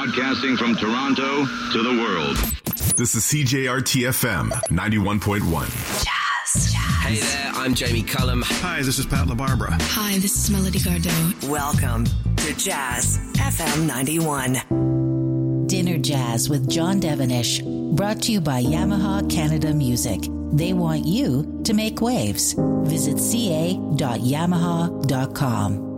broadcasting from Toronto to the world. This is CJRT-FM 91.1. Jazz. Hey there, I'm Jamie Cullum. Hi, this is Pat LaBarbera. Hi, this is Melody Gardot. Welcome to Jazz FM 91. Dinner Jazz with John Devenish. Brought to you by Yamaha Canada Music. They want you to make waves. Visit ca.yamaha.com.